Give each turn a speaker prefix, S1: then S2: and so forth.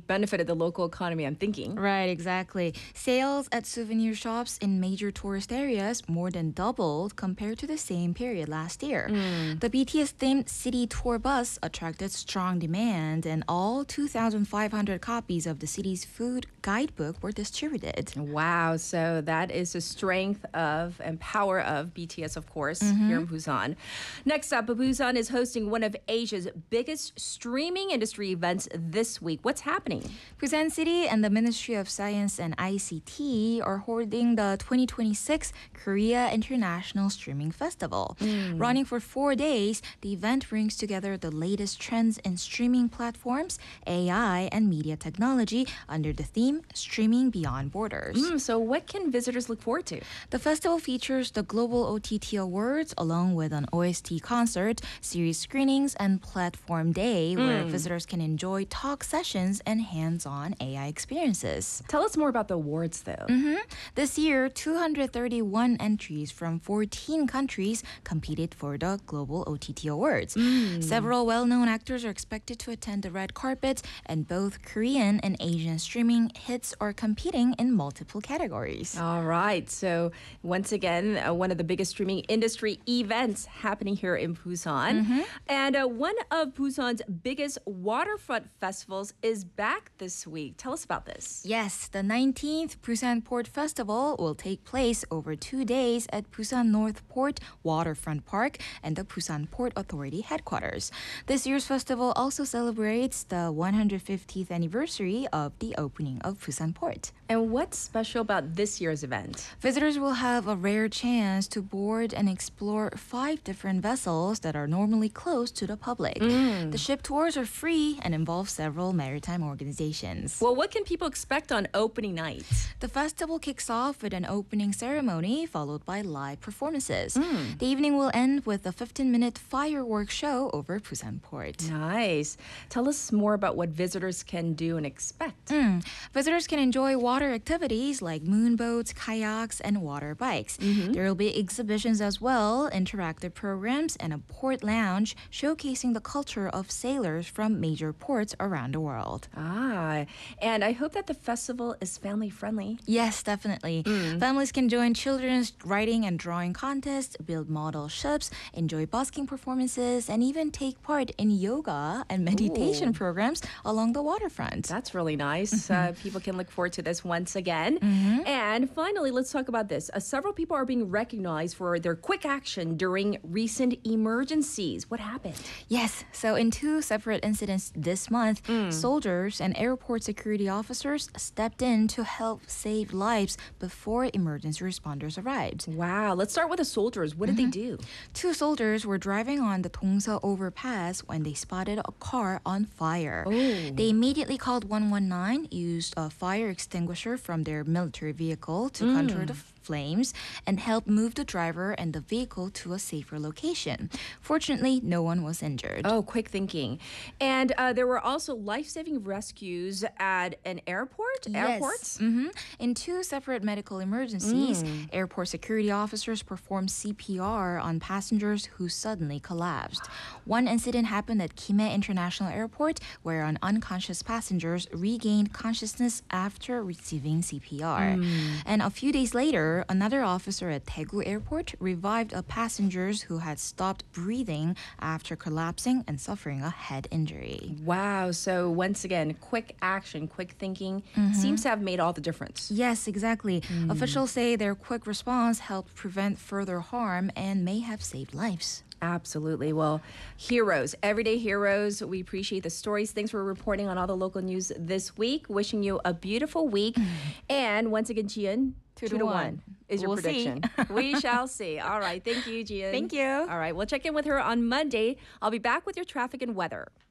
S1: benefited the local economy, I'm thinking.
S2: Right, exactly. Sales at souvenir shops in major tourist areas more than doubled compared to the same period last year. The BTS-themed city tour bus attracted strong demand, and all 2,500 copies of the city's food guidebook were distributed.
S1: Wow, so that is the strength of and power of BTS, of course, here in Busan. Next up, Busan is hosting one of Asia's biggest streaming industry events this week. What's happening?
S2: Busan City and the Ministry of Science and ICT are holding the 2026 Korea International Streaming Festival. Running for 4 days, the event brings together the latest trends in streaming platforms, AI, and media technology under the theme Streaming Beyond Borders.
S1: So what can visitors look forward to?
S2: The festival features the Global OTT Awards along with an OST concert, series screenings, and platform day where visitors can enjoy talk sessions and hands-on AI experiences.
S1: Tell us more about the awards, though.
S2: This year, 231 entries from 14 countries competed for the Global OTT Awards. Several well-known actors are expected to attend the red carpet, and both Korean and Asian streaming hits are competing in multiple categories.
S1: All right. So once again, one of the biggest streaming industry events happening here in Busan. And one of Busan's biggest waterfront festivals is back this week. Tell us about this.
S2: Yes, the 19th Busan Port Festival will take place over 2 days at Busan North Port Waterfront Park and the Busan Port Authority headquarters. This year's festival also celebrates the 150th anniversary of the opening of Busan Port.
S1: And what's special about this year's event?
S2: Visitors will have a rare chance to board and explore 5 different vessels that are normally closed to the public. The ship tours are free and involve several maritime organizations.
S1: Well, what can people expect on opening night?
S2: The festival kicks off with an opening ceremony followed by live performances. The evening will end with a 15-minute fireworks show over Busan Port.
S1: Nice. Tell us more about what visitors can do and expect.
S2: Visitors can enjoy water activities like moonboats, kayaks, and water bikes. There will be exhibitions as well, interactive programs, and a port lounge showcasing the culture of sailors from major ports around the world.
S1: And I hope that the festival is family friendly.
S2: Yes, definitely. Families can join children's writing and drawing contests, build model ships, enjoy busking performances, and even take part in yoga and meditation programs along the waterfront.
S1: That's really nice. People can look forward to this once again. And finally, let's talk about this. Several people are being recognized for their quick action during recent emergencies. What happened?
S2: Yes, so in 2 separate incidents this month, soldiers and airport security officers stepped in to help save lives before emergency responders arrived.
S1: Wow, let's start with the soldiers. What did they do?
S2: 2 soldiers were driving on the Dongsa overpass when they spotted a car on fire. They immediately called 119, used a fire extinguisher from their military vehicle to control the flames, and helped move the driver and the vehicle to a safer location. Fortunately, no one was injured.
S1: Oh, quick thinking. And there were also life-saving rescues at an airport? Airports?
S2: In 2 separate medical emergencies, airport security officers performed CPR on passengers who suddenly collapsed. One incident happened at Kimhae International Airport, where an unconscious passengers regained consciousness after receiving CPR. And a few days later, another officer at Daegu Airport revived a passengers who had stopped breathing after collapsing and suffering a head injury.
S1: Wow. So once again, quick action, quick thinking seems to have made all the difference.
S2: Yes, exactly. Officials say their quick response helped prevent further harm and may have saved lives.
S1: Absolutely. Well, heroes, everyday heroes. We appreciate the stories. Thanks for reporting on all the local news this week. Wishing you a beautiful week. And once again, Jian, 2-1 is your
S2: We'll
S1: prediction. We shall see. All right. Thank you, Jian.
S2: Thank you.
S1: All right. We'll check in with her on Monday. I'll be back with your traffic and weather.